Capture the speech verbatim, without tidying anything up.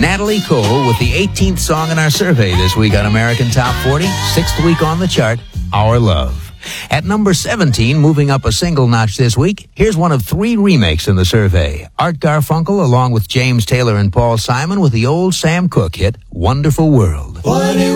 Natalie Cole with the eighteenth song in our survey this week on American Top forty, sixth week on the chart, Our Love. At number seventeen, moving up a single notch this week, here's one of three remakes in the survey. Art Garfunkel along with James Taylor and Paul Simon with the old Sam Cooke hit, Wonderful World.